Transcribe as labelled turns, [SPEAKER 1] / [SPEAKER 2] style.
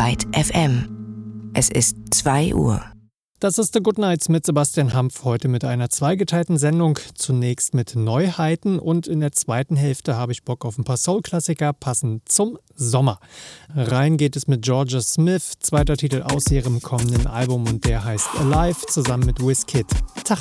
[SPEAKER 1] Byte FM. Es ist 2 Uhr.
[SPEAKER 2] Das ist The Good Nights mit Sebastian Hampf, heute mit einer zweigeteilten Sendung. Zunächst mit Neuheiten und in der zweiten Hälfte habe ich Bock auf ein paar Soul-Klassiker, passend zum Sommer. Rein geht es mit Georgia Smith, zweiter Titel aus ihrem kommenden Album und der heißt Alive, zusammen mit Wizkid. Tag.